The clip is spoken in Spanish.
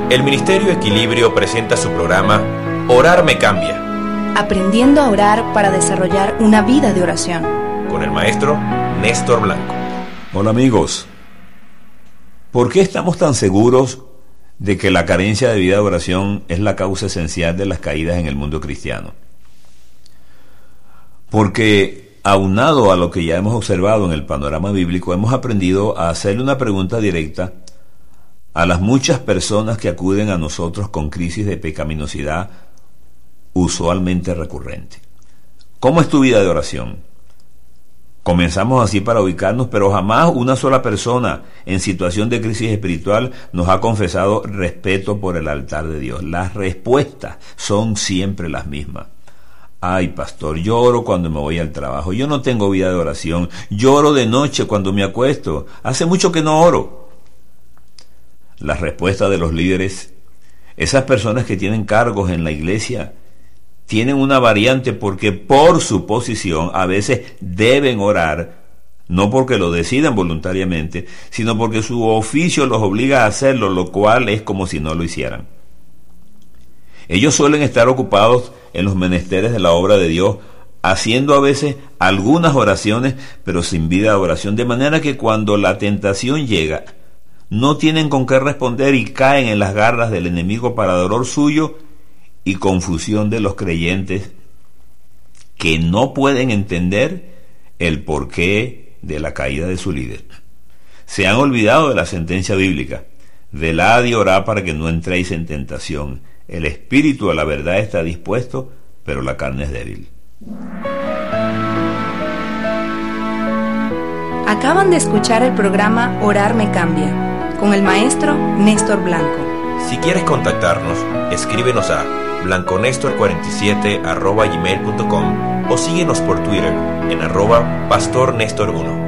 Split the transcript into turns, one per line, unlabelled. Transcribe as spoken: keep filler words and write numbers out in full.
El Ministerio Equilibrio presenta su programa Orar me cambia.
Aprendiendo a orar para desarrollar una vida de oración.
Con el maestro Néstor Blanco.
Hola amigos. ¿Por qué estamos tan seguros de que la carencia de vida de oración es la causa esencial de las caídas en el mundo cristiano? Porque, aunado a lo que ya hemos observado en el panorama bíblico, hemos aprendido a hacerle una pregunta directa a las muchas personas que acuden a nosotros con crisis de pecaminosidad usualmente recurrente. ¿Cómo es tu vida de oración? Comenzamos así para ubicarnos, pero jamás una sola persona en situación de crisis espiritual nos ha confesado respeto por el altar de Dios. Las respuestas son siempre las mismas. Ay, pastor, lloro cuando me voy al trabajo, yo no tengo vida de oración, lloro de noche cuando me acuesto, hace mucho que no oro. La respuesta de los líderes, esas personas que tienen cargos en la iglesia, tienen una variante porque por su posición a veces deben orar, no porque lo decidan voluntariamente, sino porque su oficio los obliga a hacerlo, lo cual es como si no lo hicieran. Ellos suelen estar ocupados en los menesteres de la obra de Dios, haciendo a veces algunas oraciones, pero sin vida de oración, de manera que cuando la tentación llega, no tienen con qué responder y caen en las garras del enemigo para dolor suyo y confusión de los creyentes que no pueden entender el porqué de la caída de su líder. Se han olvidado de la sentencia bíblica: velad y orad para que no entréis en tentación. El espíritu a la verdad está dispuesto, pero la carne es débil.
Acaban de escuchar el programa Orar me cambia, con el maestro Néstor Blanco.
Si quieres contactarnos, escríbenos a blanconestor cuarenta y siete arroba gmail punto com o síguenos por Twitter en arroba pastor Néstor uno.